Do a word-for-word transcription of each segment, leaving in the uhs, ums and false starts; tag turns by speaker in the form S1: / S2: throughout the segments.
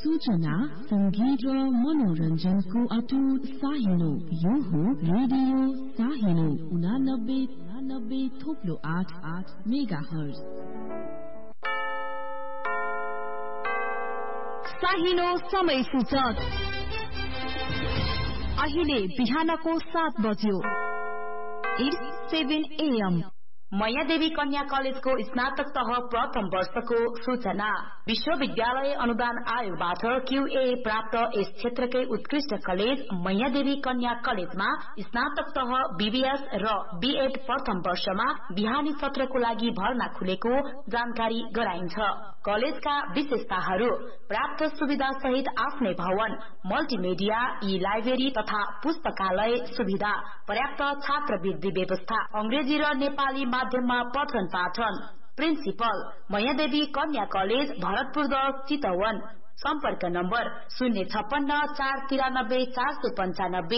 S1: सूचना संगीत र मनोरञ्जनको अटुट साहिलो यो हो रेडियो साहिलो उनानब्बे उनानब्बे थोप्लो आठ आठ मेगा हर्ज। साहिलो समय सूचक अहिले बिहानको सात बज्यो। It's seven a.m..
S2: मयादेवी कन्या कलेजको स्नातक तह प्रथम वर्षको सूचना। विश्वविद्यालय अनुदान आयोगबाट क्यूए प्राप्त यस क्षेत्रकै उत्कृष्ट कलेज मयादेवी कन्या कलेजमा स्नातक तह बीबीएस र बीएड प्रथम वर्षमा बिहानी सत्रको लागि भर्ना खुलेको जानकारी गराइन्छ। कलेजका विशेषताहरू: प्राप्त सुविधा सहित आफ्नै भवन, मल्टिमिडिया, ई लाइब्रेरी तथा पुस्तकालय सुविधा, पर्याप्त छात्रवृत्ति व्यवस्था, अंग्रेजी र नेपाली माध्यममा पठन पाठन। प्रिन्सिपल मयादेवी कन्या कलेज भरतपुर दस चितवन। सम्पर्क नम्बर शून्य छप्पन्न चार तिरानब्बे चार सय पञ्चानब्बे।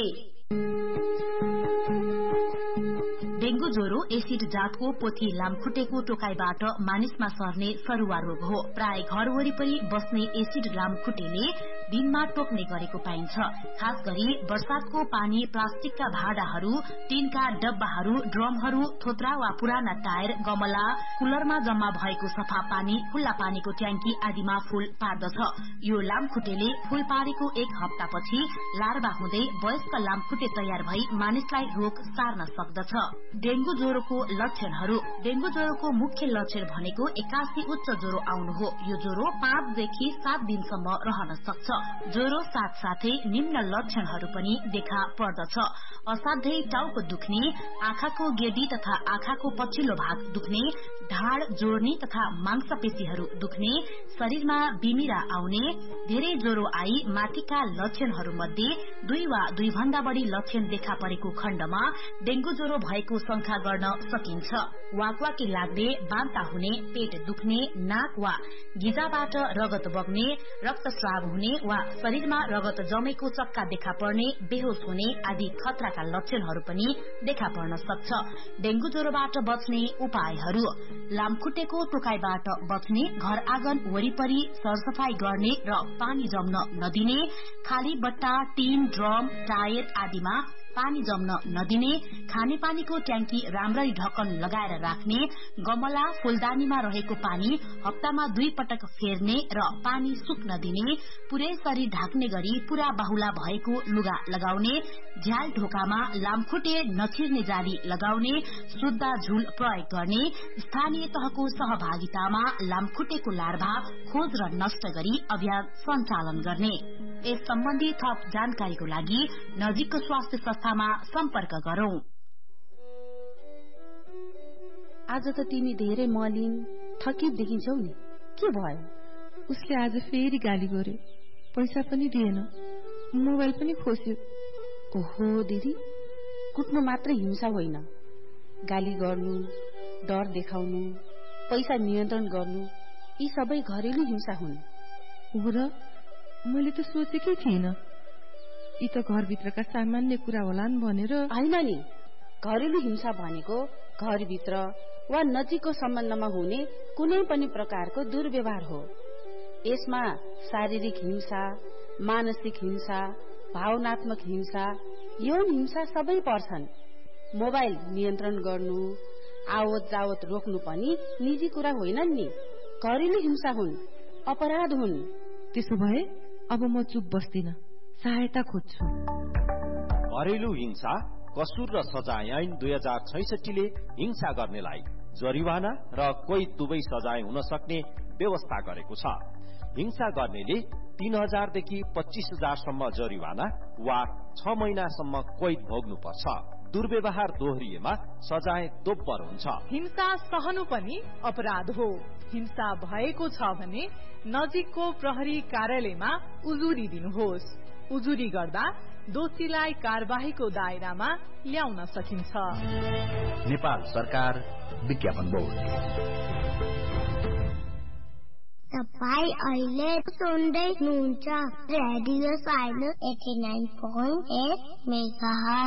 S2: डेंगू ज्वरो एसिड जातको पोथी लामखुट्टेको टोकाइबाट मानिसमा सर्ने सरुवा रोग हो। प्राय घर वरिपरि बस्ने एसिड लामखुट्टेले दिनमा टोक्ने गरेको पाइन्छ। खास गरी वर्षातको पानी प्लास्टिकका भाँडाहरू, टिनका डब्बाहरू, ड्रमहरू, थोत्रा वा पुराना टायर, गमला, कुलरमा जम्मा भएको सफा पानी, खुल्ला पानीको ट्याङ्की आदिमा फूल पार्दछ। यो लामखुट्टेले फूल पारेको एक हप्तापछि लार्वा हुँदै वयस्क लामखुट्टे तयार भई मानिसलाई रोग सार्न सक्दछ। डेंगू ज्वरोको लक्षणहरू: डेंगू ज्वरोको मुख्य लक्षण भनेको एक्कासी उच्च ज्वरो आउनु हो। यो ज्वरो पाँचदेखि सात दिनसम्म रहन सक्छ। ज्वरो साथसाथै निम्न लक्षणहरू पनि देखा पर्दछ: असाध्यै टाउको दुख्ने, आँखाको गेडी तथा आँखाको पछिल्लो भाग दुख्ने, ढाड जोड्ने तथा मांसपेशीहरू दुख्ने, शरीरमा बिमिरा आउने। धेरै ज्वरो आई माथिका लक्षणहरू मध्ये दुई वा दुई भन्दा बढ़ी लक्षण देखा परेको खण्डमा डेंगू ज्वरो भएको शंका गर्न सकिन्छ। वाकवाकी लाग्ने, बान्ता हुने, पेट दुख्ने, नाक वा गिजाबाट रगत बग्ने, रक्तस्राव हुने वा शरीरमा रगत जमेको चक्का देखा पर्ने, बेहोस हुने आदि खतराका लक्षणहरू पनि देखा पर्न सक्छ। डेंगू ज्वरोबाट बच्ने उपायहरू: लामखुट्टेको टोकाइबाट बच्ने, घर आँगन वरिपरि सरसफाई गर्ने र पानी जम्न नदिने, खाली बट्टा, टिन, ड्रम, टायर आदिमा पानी जम्न नदिने, खानेपानीको ट्याङ्की राम्ररी ढक्कन लगाएर राख्ने, गमला फूलदानीमा रहेको पानी हप्तामा दुई पटक फेर्ने र पानी सुक्न दिने, पुरै शरीर ढाक्ने गरी पूरा बाहुला भएको लुगा लगाउने, झ्याल ढोकामा लामखुट्टे नछिर्ने जाली लगाउने, शुद्ध झुल प्रयोग गर्ने, स्थानीय तहको सहभागितामा लामखुट्टेको लार्भा खोज र नष्ट गरी अभियान सञ्चालन गर्ने। यस सम्बन्धी थप जानकारीको लागि नजिकको स्वास्थ्य संस्थामा सम्पर्क गरौं।
S3: आज त तिमी धेरै मलिन थकित देखिन्छौ नि, के भयो?
S4: उसले आज फेरि गाली गर्यो, पैसा पनि दिएन, मोबाइल पनि खोस्यो।
S3: ओहो दिदी, कुट्नु मात्र हिंसा होइन, गाली गर्नु, डर देखाउनु, पैसा नियन्त्रण गर्नु, यी सबै घरेलु हिंसा हुन्।
S4: हो र, मैले त सोचेकै थिएन, यी त घरभित्रका सामान्य कुरा होलान् भनेर।
S3: होइन नि, घरेलु हिंसा भनेको घरभित्र वा नजिकको सम्बन्धमा हुने कुनै पनि प्रकारको दुर्व्यवहार हो। यसमा शारीरिक हिंसा, मानसिक हिंसा, भावनात्मक हिंसा, यौन हिंसा सबै पर्छन्। मोबाइल नियन्त्रण गर्नु, आवत जावत रोक्नु पनि निजी कुरा होइनन् नि, घरेलु हिंसा हुन्, अपराध हुन्।
S4: त्यसो भए अब म चुप बस्दिन, सहायता खोज्छु।
S5: घरेलु हिंसा कसुर र सजाय ऐन दुई हजार छैसठीले हिंसा गर्नेलाई जरिवाना र कोही दुवै सजाय हुन सक्ने व्यवस्था गरेको छ। हिंसा गर्नेले तीन हजारदेखि पच्चीस हजारसम्म जरिवाना वा छ महिनासम्म कैद भोग्नुपर्छ। दुर्व्यवहार दोहोरिएमा सजाय दोब्बर हुन्छ।
S6: हिंसा सहनु पनि अपराध हो। हिंसा भएको छ भने नजिकको प्रहरी कार्यालयमा उजुरी दिनुहोस्। उजुरी गर्दा दोषीलाई कारबाहीको दायरामा ल्याउन सकिन्छ।
S7: नेपाल सरकार विज्ञापन बोर्ड।
S8: तपाईं अहिले सुन्दै हुनुहुन्छ radio silo eighty nine point at megahertz.